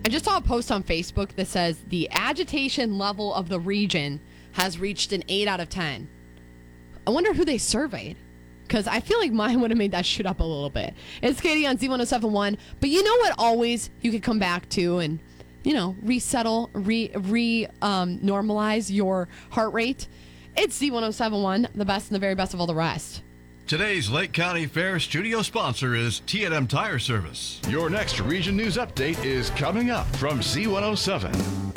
I just saw a post on Facebook that says the agitation level of the region has reached an 8 out of 10. I wonder who they surveyed, because I feel like mine would have made that shit up a little bit. It's Katie on Z1071, but you know what always you could come back to and, resettle, normalize your heart rate? It's Z1071, the best and the very best of all the rest. Today's Lake County Fair studio sponsor is T&M Tire Service. Your next Region News Update is coming up from Z107.